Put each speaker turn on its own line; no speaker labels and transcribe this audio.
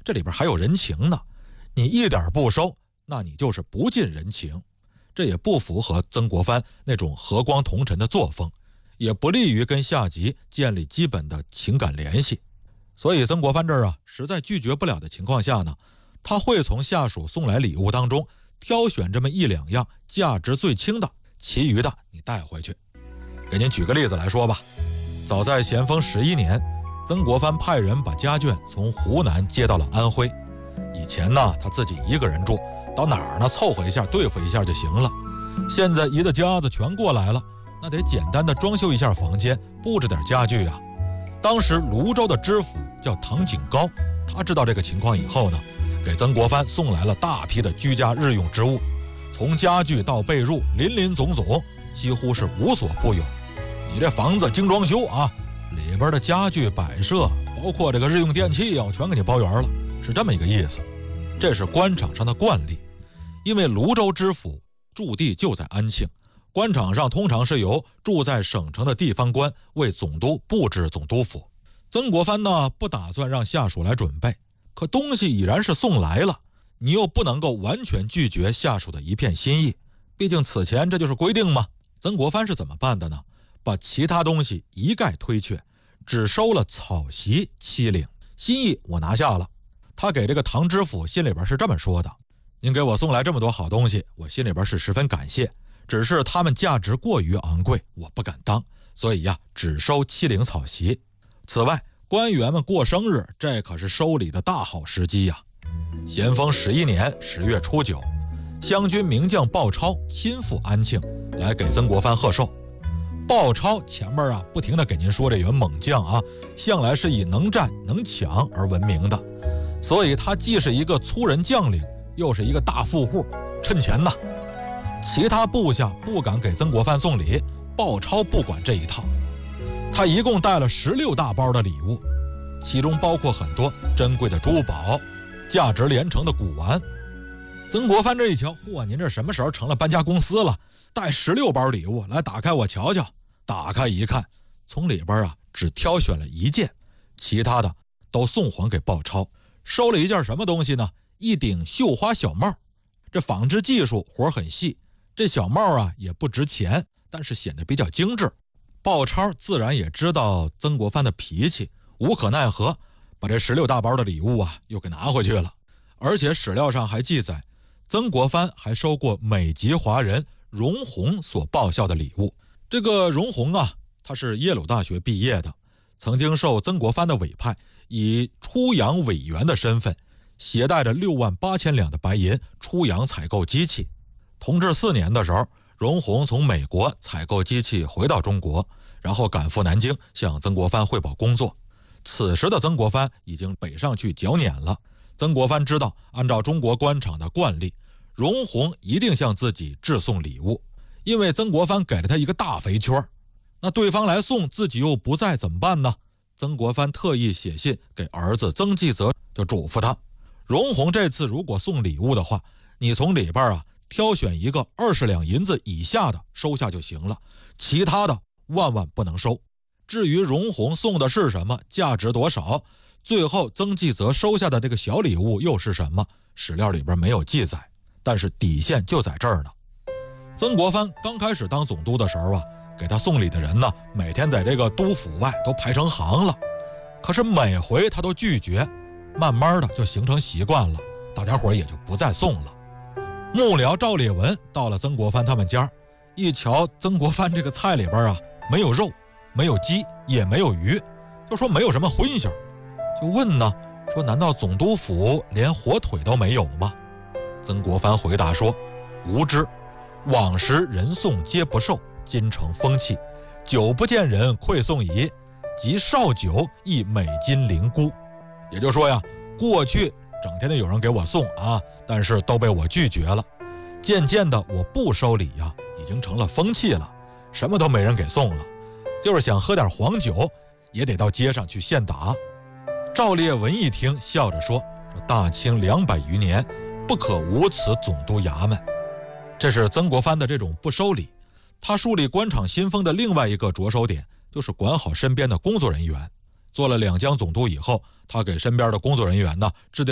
这里边还有人情呢。你一点不收，那你就是不近人情，这也不符合曾国藩那种和光同尘的作风，也不利于跟下级建立基本的情感联系。所以曾国藩这儿实在拒绝不了的情况下呢，他会从下属送来礼物当中挑选这么一两样价值最轻的，其余的你带回去。给您举个例子来说吧，早在咸丰11年，曾国藩派人把家眷从湖南接到了安徽。以前呢，他自己一个人住，到哪儿呢凑合一下对付一下就行了。现在一大家子全过来了，那得简单的装修一下房间，布置点家具啊。当时泸州的知府叫唐景高，他知道这个情况以后呢，给曾国藩送来了大批的居家日用之物，从家具到被褥，林林总总，几乎是无所不有。你这房子精装修啊，里边的家具摆设，包括这个日用电器我全给你包圆了，是这么一个意思。这是官场上的惯例，因为泸州知府驻地就在安庆，官场上通常是由住在省城的地方官为总督布置总督府。曾国藩呢，不打算让下属来准备，可东西已然是送来了，你又不能够完全拒绝下属的一片心意，毕竟此前这就是规定嘛。曾国藩是怎么办的呢？把其他东西一概推却，只收了草席7领，心意我拿下了。他给这个唐知府心里边是这么说的：您给我送来这么多好东西，我心里边是十分感谢，只是他们价值过于昂贵，我不敢当，所以只收7领草席。此外，官员们过生日，这可是收礼的大好时机呀。咸丰11年10月初9，湘军名将鲍超亲赴安庆，来给曾国藩贺寿。鲍超前面不停地给您说这员猛将向来是以能战能抢而闻名的，所以他既是一个粗人将领，又是一个大富户，趁钱呐。其他部下不敢给曾国藩送礼，鲍超不管这一套。他一共带了16大包的礼物，其中包括很多珍贵的珠宝，价值连城的古玩。曾国藩这一瞧，嚯，您这什么时候成了搬家公司了？带16包礼物来，打开我瞧瞧。打开一看，从里边只挑选了1件，其他的都送还给鲍超。收了一件什么东西呢？一顶绣花小帽。这纺织技术活很细，这小帽也不值钱，但是显得比较精致。鲍超自然也知道曾国藩的脾气，无可奈何，把这16大包的礼物又给拿回去了。而且史料上还记载，曾国藩还收过美籍华人荣闳所报效的礼物。这个荣闳他是耶鲁大学毕业的，曾经受曾国藩的委派，以出洋委员的身份，携带着68000两的白银出洋采购机器。同治4年的时候，荣闳从美国采购机器回到中国，然后赶赴南京向曾国藩汇报工作。此时的曾国藩已经北上去剿捻了。曾国藩知道，按照中国官场的惯例，荣闳一定向自己致送礼物，因为曾国藩给了他一个大肥圈，那对方来送，自己又不在怎么办呢？曾国藩特意写信给儿子曾纪泽，就嘱咐他，荣闳这次如果送礼物的话，你从里边挑选一个20两银子以下的收下就行了，其他的万万不能收。至于荣闳送的是什么，价值多少，最后曾纪泽收下的这个小礼物又是什么，史料里边没有记载，但是底线就在这儿呢。曾国藩刚开始当总督的时候给他送礼的人呢，每天在这个督府外都排成行了，可是每回他都拒绝，慢慢的就形成习惯了，大家伙也就不再送了。幕僚赵烈文到了曾国藩他们家，一瞧曾国藩这个菜里边没有肉，没有鸡，也没有鱼，就说没有什么荤腥，就问呢，说难道总督府连火腿都没有吗？曾国藩回答说，无知，往时人送皆不受，今成风气，久不见人馈送矣，即少酒亦每斤零沽。也就是说过去整天的有人给我送但是都被我拒绝了，渐渐的我不收礼已经成了风气了，什么都没人给送了，就是想喝点黄酒也得到街上去现打。赵烈文一听，笑着说大清200余年，不可无此总督衙门。这是曾国藩的这种不收礼。他树立官场新风的另外一个着手点，就是管好身边的工作人员。做了2江总督以后，他给身边的工作人员制定